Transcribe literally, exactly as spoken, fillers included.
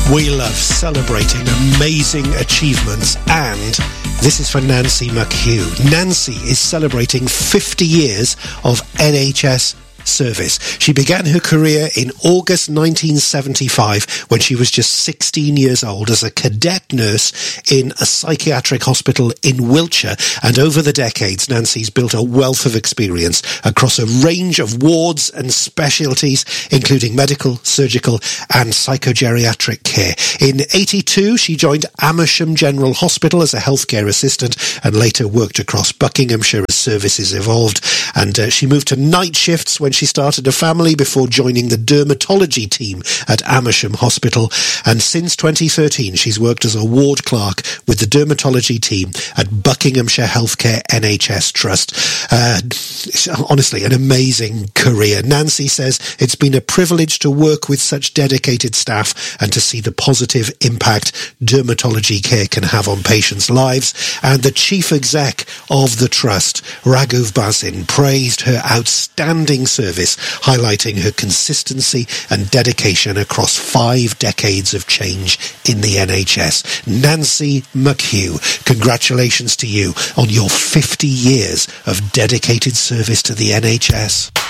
We love celebrating amazing achievements, and this is for Nancy McHugh. Nancy is celebrating fifty years of N H S service. She began her career in August nineteen seventy-five when she was just sixteen years old as a cadet nurse in a psychiatric hospital in Wiltshire, and over the decades Nancy's built a wealth of experience across a range of wards and specialties, including medical, surgical and psychogeriatric care. In eighty-two she joined Amersham General Hospital as a healthcare assistant and later worked across Buckinghamshire as services evolved, and uh, she moved to night shifts when she started a family before joining the dermatology team at Amersham Hospital, and since twenty thirteen she's worked as a ward clerk with the dermatology team at Buckinghamshire Healthcare N H S Trust. Uh, honestly, an amazing career. Nancy says it's been a privilege to work with such dedicated staff and to see the positive impact dermatology care can have on patients' lives, and the chief exec of the trust, Raghuv Bazin, praised her outstanding service, highlighting her consistency and dedication across five decades of change in the N H S. Nancy McHugh, congratulations to you on your fifty years of dedicated service to the N H S.